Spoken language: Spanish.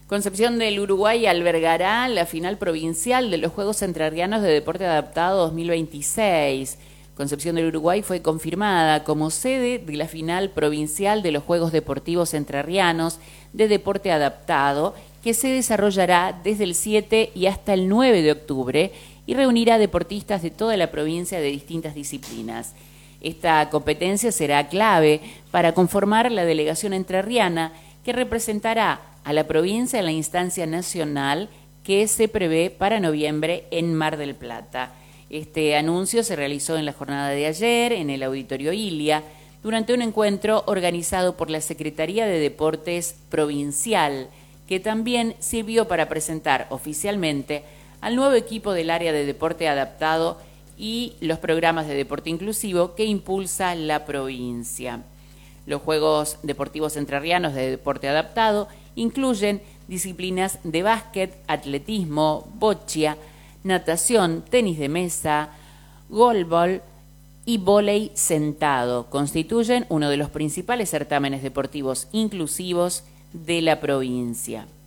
Concepción del Uruguay albergará la final provincial de los Juegos Entrerrianos de Deporte Adaptado 2026. Concepción del Uruguay fue confirmada como sede de la final provincial de los Juegos Deportivos Entrerrianos de Deporte Adaptado, que se desarrollará desde el 7 y hasta el 9 de octubre y reunirá deportistas de toda la provincia de distintas disciplinas. Esta competencia será clave para conformar la delegación entrerriana que representará a la provincia en la instancia nacional que se prevé para noviembre en Mar del Plata. Este anuncio se realizó en la jornada de ayer en el Auditorio Ilia durante un encuentro organizado por la Secretaría de Deportes Provincial, que también sirvió para presentar oficialmente al nuevo equipo del área de deporte adaptado y los programas de deporte inclusivo que impulsa la provincia. Los Juegos Deportivos Entrerrianos de Deporte Adaptado incluyen disciplinas de básquet, atletismo, boccia, natación, tenis de mesa, golbol y vóley sentado. Constituyen uno de los principales certámenes deportivos inclusivos de la provincia.